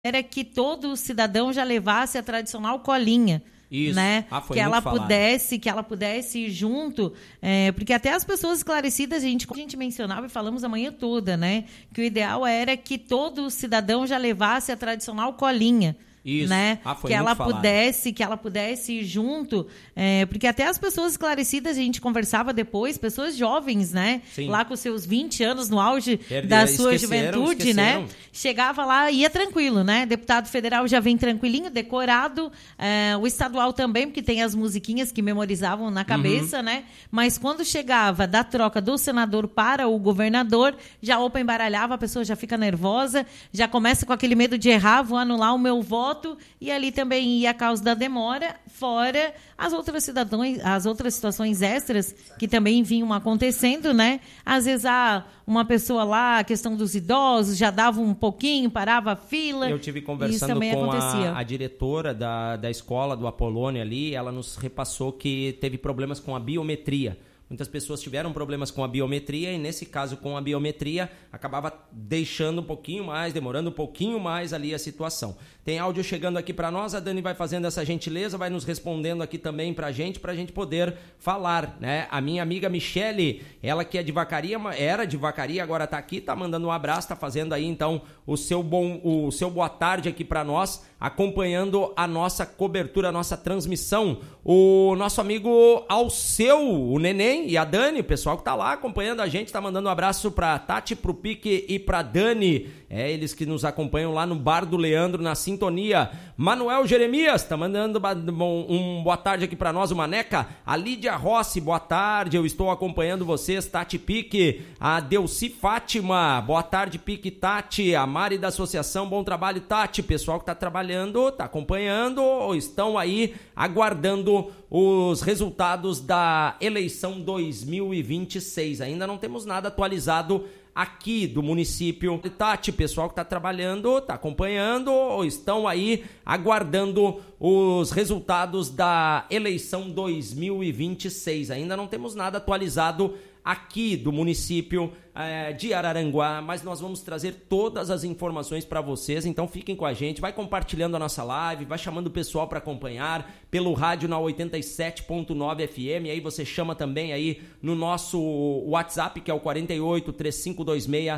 era que todo cidadão já levasse a tradicional colinha. Isso. Né? Foi que ela falado. pudesse ir junto, porque até as pessoas esclarecidas, a gente mencionava e falamos a manhã toda, né? Que o ideal era que todo cidadão já levasse a tradicional colinha. Isso. Né? Foi que ela falado. pudesse ir junto, porque até as pessoas esclarecidas, a gente conversava depois, pessoas jovens, né? Sim. Lá com seus 20 anos no auge da sua juventude, né? Chegava lá, ia tranquilo, né? Deputado federal já vem tranquilinho, decorado, o estadual também, porque tem as musiquinhas que memorizavam na cabeça, né? Mas quando chegava da troca do senador para o governador, já embaralhava, a pessoa já fica nervosa, já começa com aquele medo de errar, vou anular o meu voto, e ali também ia a causa da demora, fora as outras situações extras que também vinham acontecendo, né? Às vezes uma pessoa lá, a questão dos idosos, já dava um pouquinho, parava a fila. Eu tive conversando com a diretora da escola do Apolônio ali, ela nos repassou que teve problemas com a biometria. Muitas pessoas tiveram problemas com a biometria e, nesse caso, com a biometria, acabava deixando um pouquinho mais, demorando um pouquinho mais ali a situação. Tem áudio chegando aqui para nós, a Dani vai fazendo essa gentileza, vai nos respondendo aqui também pra gente poder falar, né? A minha amiga Michele, ela que é de Vacaria, era de Vacaria, agora tá aqui, tá mandando um abraço, tá fazendo aí, então, o seu boa tarde aqui para nós, acompanhando a nossa cobertura, a nossa transmissão. O nosso amigo Alceu, o Neném e a Dani, o pessoal que tá lá acompanhando a gente, tá mandando um abraço pra Tati, pro Pique e pra Dani. Eles que nos acompanham lá no Bar do Leandro, na sintonia. Manuel Jeremias tá mandando um boa tarde aqui pra nós, o Maneca. A Lídia Rossi, boa tarde, eu estou acompanhando vocês, Tati Pique. A Delci Fátima, boa tarde, Pique e Tati. A Mari da Associação, bom trabalho, Tati. Pessoal que tá trabalhando, tá acompanhando, ou estão aí aguardando os resultados da eleição 2026. Ainda não temos nada atualizado aqui do município. Tati, pessoal que está trabalhando, está acompanhando, ou estão aí aguardando os resultados da eleição 2026. Ainda não temos nada atualizado aqui do município de Araranguá, mas nós vamos trazer todas as informações para vocês, então fiquem com a gente, vai compartilhando a nossa live, vai chamando o pessoal para acompanhar pelo rádio na 87.9 FM, aí você chama também aí no nosso WhatsApp, que é o 48 3526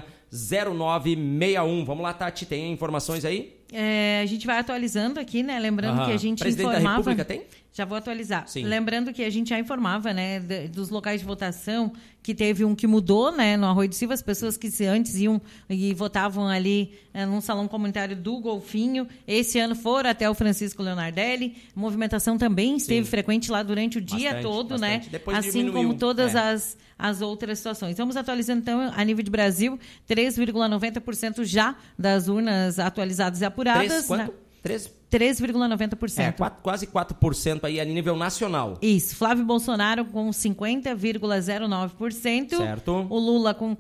0961. Vamos lá, Tati, tem informações aí? A gente vai atualizando aqui, né? Lembrando que a gente Presidente informava... da República tem? Já vou atualizar. Sim. Lembrando que a gente já informava, né, dos locais de votação, que teve um que mudou, né, no Arroio do Silva, as pessoas que antes iam e votavam ali num salão comunitário do Golfinho, esse ano foram até o Francisco Leonardelli. A movimentação também esteve frequente lá durante o dia todo, né? Depois assim diminuiu, como todas as outras situações. Vamos atualizando, então, a nível de Brasil, 3,90% já das urnas atualizadas e apuradas. 3,90%. Quase 4% aí a nível nacional. Isso. Flávio Bolsonaro com 50,09%. Certo. O Lula com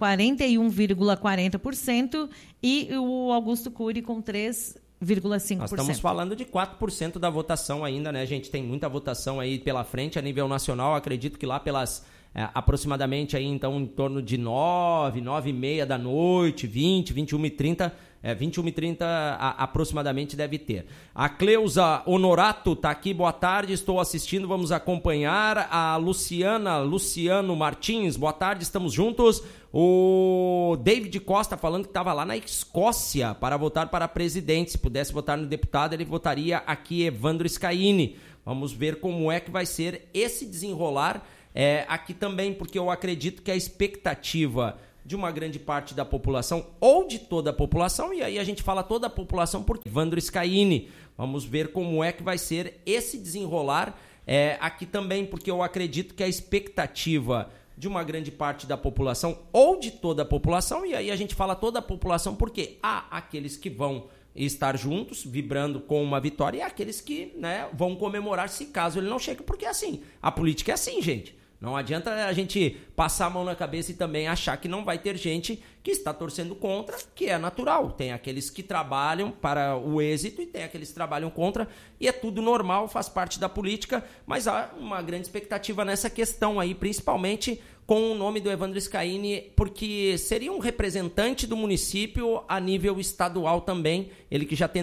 41,40% e o Augusto Cury com 3,5%. Nós estamos falando de 4% da votação ainda, né, gente? Tem muita votação aí pela frente a nível nacional. Acredito que lá pelas aproximadamente aí, então, em torno de 9h30 da noite, 21h30, 21h30 aproximadamente deve ter. A Cleusa Honorato tá aqui, boa tarde, estou assistindo, vamos acompanhar. A Luciano Martins, boa tarde, estamos juntos. O David Costa falando que estava lá na Escócia para votar para presidente. Se pudesse votar no deputado, ele votaria aqui Evandro Scaini. Vamos ver como é que vai ser esse desenrolar aqui também, porque eu acredito que a expectativa de uma grande parte da população, ou de toda a população, e aí a gente fala toda a população porque Evandro Scaini. Vamos ver como é que vai ser esse desenrolar aqui também, porque eu acredito que a expectativa de uma grande parte da população, ou de toda a população, e aí a gente fala toda a população porque há aqueles que vão estar juntos, vibrando com uma vitória, e há aqueles que, né, vão comemorar se caso ele não chegue, porque é assim, a política é assim, gente. Não adianta a gente passar a mão na cabeça e também achar que não vai ter gente que está torcendo contra, que é natural. Tem aqueles que trabalham para o êxito e tem aqueles que trabalham contra, e é tudo normal, faz parte da política, mas há uma grande expectativa nessa questão aí, principalmente com o nome do Evandro Scaini, porque seria um representante do município a nível estadual também, ele que já tem